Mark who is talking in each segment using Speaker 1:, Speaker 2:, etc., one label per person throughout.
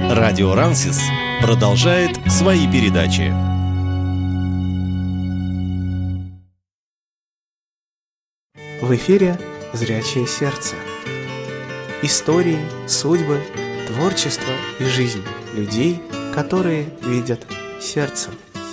Speaker 1: Радио Рансис продолжает свои передачи.
Speaker 2: В эфире «Зрячее сердце». Истории, судьбы, творчество и жизнь людей, которые видят сердцем.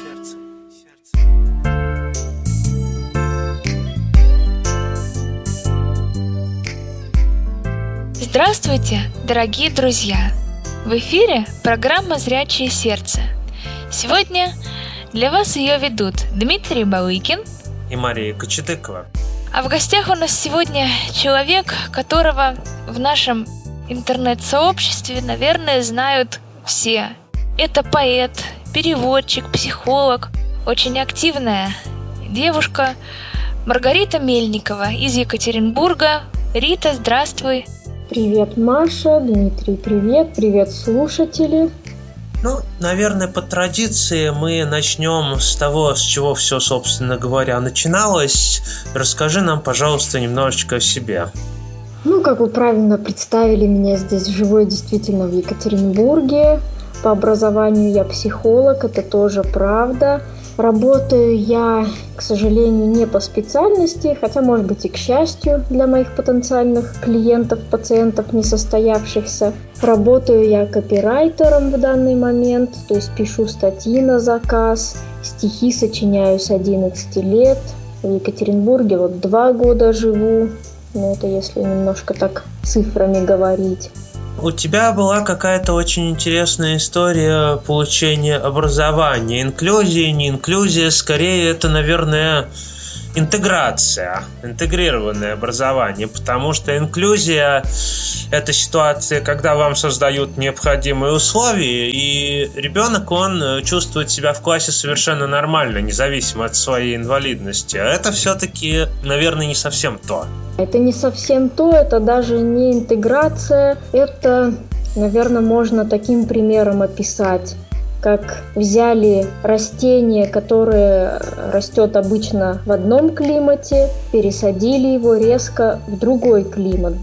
Speaker 3: Здравствуйте, дорогие друзья! В эфире программа «Зрячее сердце». Сегодня для вас ее ведут Дмитрий Балыкин
Speaker 4: и Мария Кочетыкова.
Speaker 3: А в гостях у нас сегодня человек, которого в нашем интернет-сообществе, наверное, знают все. Это поэт, переводчик, психолог, очень активная девушка Маргарита Мельникова из Екатеринбурга. Рита, здравствуй!
Speaker 5: Привет, Маша, Дмитрий, привет слушатели.
Speaker 4: Наверное, по традиции мы начнем с того, с чего все, собственно говоря, начиналось. Расскажи нам, пожалуйста, немножечко о себе.
Speaker 5: Как вы правильно представили меня, здесь живу я действительно в Екатеринбурге. По образованию я психолог, это тоже правда. Работаю я, к сожалению, не по специальности, хотя, может быть, и к счастью для моих потенциальных клиентов, пациентов, несостоявшихся. Работаю я копирайтером в данный момент, то есть пишу статьи на заказ, стихи сочиняю с 11 лет. В Екатеринбурге 2 года живу, это если немножко так цифрами говорить.
Speaker 4: У тебя была какая-то очень интересная история получения образования. Инклюзия, не инклюзия, скорее это, наверное, интеграция, интегрированное образование, потому что инклюзия – это ситуация, когда вам создают необходимые условия, и ребенок, он чувствует себя в классе совершенно нормально, независимо от своей инвалидности. А это все-таки, наверное, не совсем то.
Speaker 5: Это не совсем то, это даже не интеграция, это, наверное, можно таким примером описать, как взяли растение, которое растет обычно в одном климате, пересадили его резко в другой климат,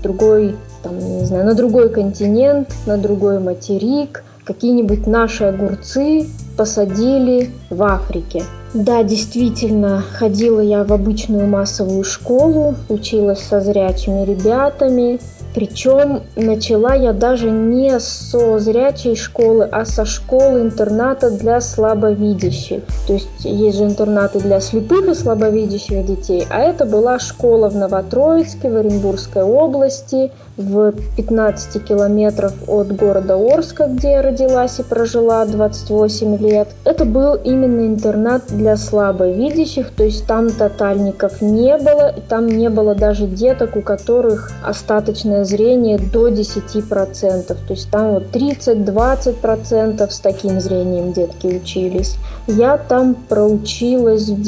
Speaker 5: на другой континент, на другой материк. Какие-нибудь наши огурцы посадили в Африке. Да, действительно, ходила я в обычную массовую школу, училась со зрячими ребятами. Причем начала я даже не со зрячей школы, а со школы-интерната для слабовидящих. То есть есть же интернаты для слепых и слабовидящих детей, а это была школа в Новотроицке, в Оренбургской области, в 15 километров от города Орска, где я родилась и прожила 28 лет. Это был именно интернат для слабовидящих, то есть там тотальников не было, и там не было даже деток, у которых остаточное зрение до 10%. То есть там 30-20% с таким зрением детки учились. Я там проучилась в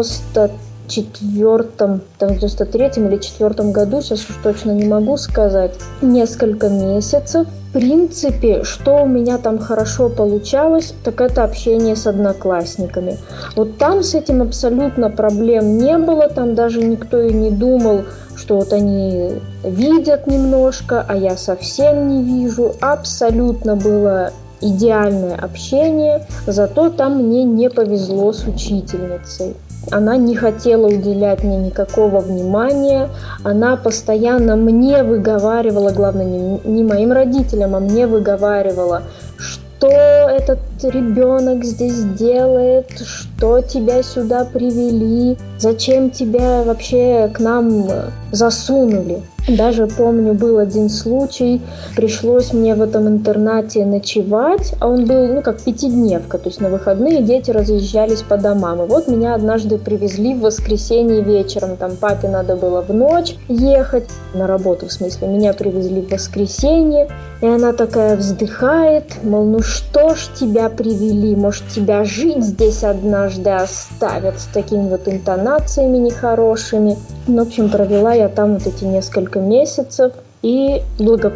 Speaker 5: 93-м или 94-м году, сейчас уж точно не могу сказать, несколько месяцев. В принципе, что у меня там хорошо получалось, так это общение с одноклассниками. Там с этим абсолютно проблем не было, там даже никто и не думал, что они видят немножко, а я совсем не вижу. Абсолютно было идеальное общение, зато там мне не повезло с учительницей. Она не хотела уделять мне никакого внимания, она постоянно мне выговаривала, главное, не моим родителям, а мне выговаривала, что этот ребенок здесь делает, что тебя сюда привели, зачем тебя вообще к нам засунули. Даже помню, был один случай, пришлось мне в этом интернате ночевать, а он был, как пятидневка, то есть на выходные дети разъезжались по домам. И меня однажды привезли в воскресенье вечером, там папе надо было в ночь ехать, на работу в смысле, меня привезли в воскресенье, и она такая вздыхает, мол, что ж тебя привели, может тебя жить здесь однажды оставят, с такими интонациями нехорошими. В общем, провела я там эти несколько месяцев и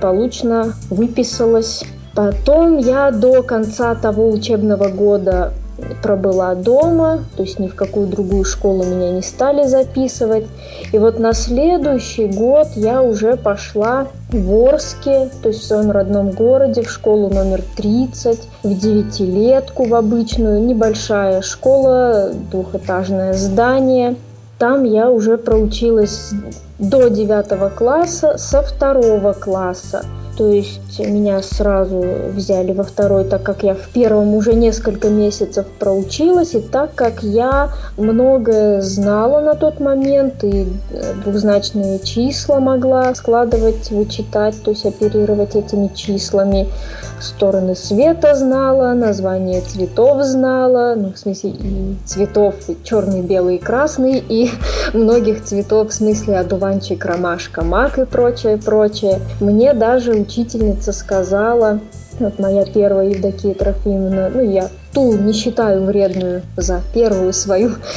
Speaker 5: благополучно выписалась. Потом я до конца того учебного года пробыла дома, то есть ни в какую другую школу меня не стали записывать. И вот на следующий год я уже пошла в Орске, то есть в своем родном городе, в школу номер 30, в 9-летку, в обычную, небольшая школа, двухэтажное здание. Там я уже проучилась до 9 класса, со 2 класса. То есть меня сразу взяли во 2, так как я в 1 уже несколько месяцев проучилась, и так как я многое знала на тот момент, и двухзначные числа могла складывать, вычитать, то есть оперировать этими числами, стороны света знала, название цветов знала, в смысле и цветов и черный, белый, красный, и многих цветов, в смысле одуванчик, ромашка, мак и прочее, прочее. Мне даже учительница сказала, вот моя первая Евдокия Трофимовна, я ту не считаю вредную за первую свою